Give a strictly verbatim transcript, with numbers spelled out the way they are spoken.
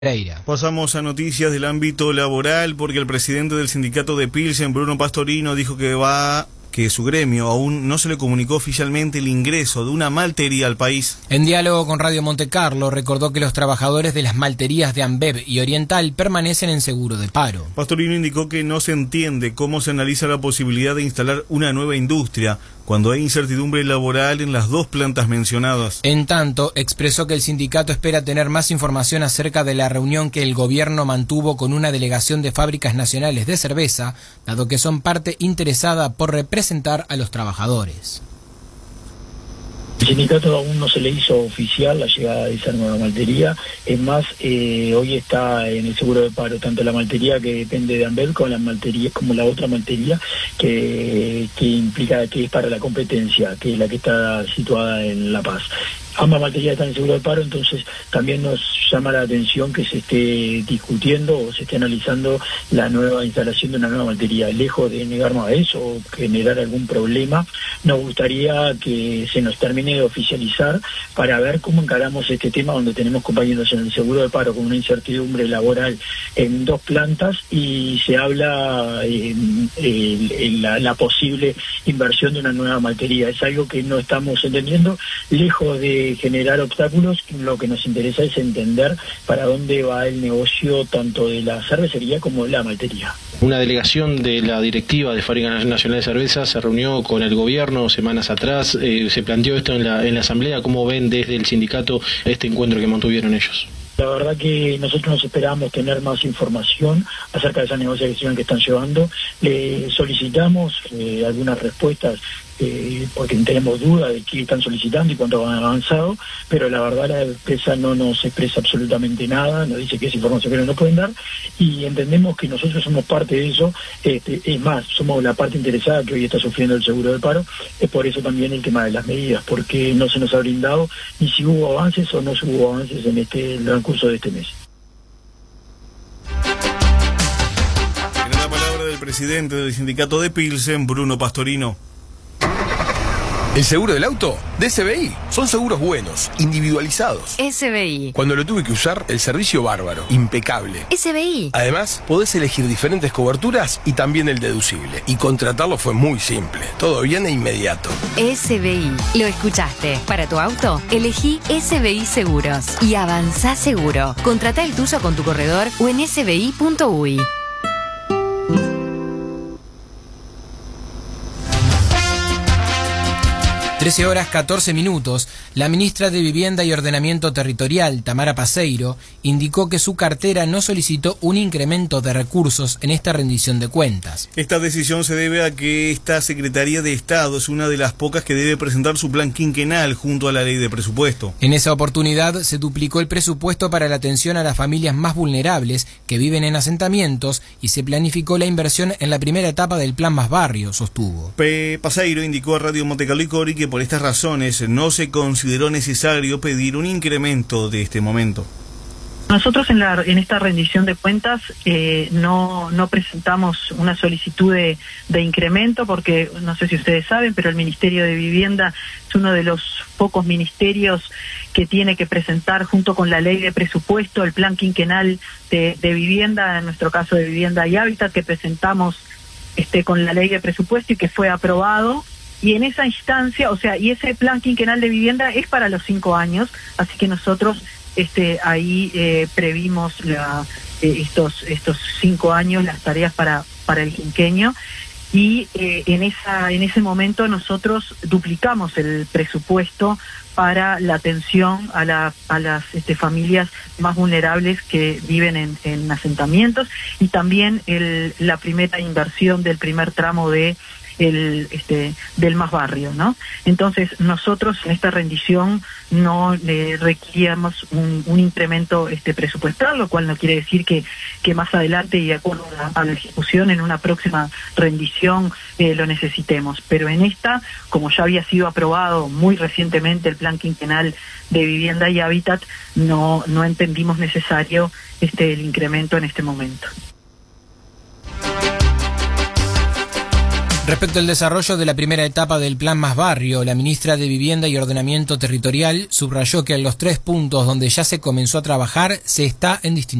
Pereira. Pasamos a noticias del ámbito laboral porque el presidente del sindicato de Pilsen, Bruno Pastorino, dijo que va que su gremio aún no se le comunicó oficialmente el ingreso de una maltería al país. En diálogo con Radio Montecarlo, recordó que los trabajadores de las malterías de Ambev y Oriental permanecen en seguro de paro. Pastorino indicó que no se entiende cómo se analiza la posibilidad de instalar una nueva industria cuando hay incertidumbre laboral en las dos plantas mencionadas. En tanto, expresó que el sindicato espera tener más información acerca de la reunión que el gobierno mantuvo con una delegación de fábricas nacionales de cerveza, dado que son parte interesada por representar a los trabajadores. El sindicato aún no se le hizo oficial la llegada de esa nueva maltería. Es más, eh, hoy está en el seguro de paro tanto la maltería que depende de Ambev como la maltería, como la otra maltería que, que implica que es para la competencia, que es la que está situada en La Paz. Ambas malterías están en seguro de paro, entonces también nos llama la atención que se esté discutiendo o se esté analizando la nueva instalación de una nueva maltería. Lejos de negarnos a eso o generar algún problema, nos gustaría que se nos termine de oficializar para ver cómo encaramos este tema, donde tenemos compañeros en el seguro de paro con una incertidumbre laboral en dos plantas y se habla en, en, en la, la posible inversión de una nueva maltería. Es algo que no estamos entendiendo, lejos de generar obstáculos. Lo que nos interesa es entender para dónde va el negocio tanto de la cervecería como de la maltería. Una delegación de la directiva de Fábrica Nacional de Cerveza se reunió con el gobierno semanas atrás, eh, se planteó esto en la, en la asamblea. ¿Cómo ven desde el sindicato este encuentro que mantuvieron ellos? La verdad que nosotros nos esperamos tener más información acerca de esa negociación que están llevando. Le solicitamos eh, algunas respuestas eh, porque tenemos duda de qué están solicitando y cuánto han avanzado, pero la verdad la empresa no nos expresa absolutamente nada, nos dice que es información que no nos pueden dar y entendemos que nosotros somos parte de eso. Este, es más, somos la parte interesada que hoy está sufriendo el seguro de paro. Es por eso también el tema de las medidas, porque no se nos ha brindado ni si hubo avances o no hubo avances en este curso de este mes. En la palabra del presidente del sindicato de Pilsen, Bruno Pastorino. El seguro del auto de S B I. Son seguros buenos, individualizados. S B I. Cuando lo tuve que usar, el servicio bárbaro, impecable. S B I. Además, podés elegir diferentes coberturas y también el deducible. Y contratarlo fue muy simple. Todo bien e inmediato. S B I. Lo escuchaste. Para tu auto, elegí S B I Seguros. Y avanzá seguro. Contratá el tuyo con tu corredor o en s b i punto u y. trece horas catorce minutos, la ministra de Vivienda y Ordenamiento Territorial, Tamara Paseiro, indicó que su cartera no solicitó un incremento de recursos en esta rendición de cuentas. Esta decisión se debe a que esta Secretaría de Estado es una de las pocas que debe presentar su plan quinquenal junto a la ley de presupuesto. En esa oportunidad se duplicó el presupuesto para la atención a las familias más vulnerables que viven en asentamientos y se planificó la inversión en la primera etapa del Plan Más Barrio, sostuvo. P. Paseiro indicó a Radio Montecarlo y Cori que por estas razones no se consideró necesario pedir un incremento de este momento. Nosotros en, la, en esta rendición de cuentas eh, no, no presentamos una solicitud de, de incremento porque, no sé si ustedes saben, pero el Ministerio de Vivienda es uno de los pocos ministerios que tiene que presentar junto con la ley de presupuesto el plan quinquenal de, de vivienda, en nuestro caso de vivienda y hábitat, que presentamos este, con la ley de presupuesto y que fue aprobado. Y en esa instancia, o sea, y ese plan quinquenal de vivienda es para los cinco años, así que nosotros este, ahí eh, previmos la, eh, estos estos cinco años, las tareas para para el quinquenio, y eh, en esa en ese momento nosotros duplicamos el presupuesto para la atención a, la, a las este, familias más vulnerables que viven en, en asentamientos, y también el, la primera inversión del primer tramo de el este del Más Barrio, ¿no? Entonces nosotros en esta rendición no le requeríamos un, un incremento este presupuestal, lo cual no quiere decir que que más adelante y de acuerdo a, a la ejecución en una próxima rendición eh, lo necesitemos, pero en esta, como ya había sido aprobado muy recientemente el plan quinquenal de vivienda y hábitat, no no entendimos necesario este el incremento en este momento. Respecto al desarrollo de la primera etapa del Plan Más Barrio, la ministra de Vivienda y Ordenamiento Territorial subrayó que en los tres puntos donde ya se comenzó a trabajar se está en distinción.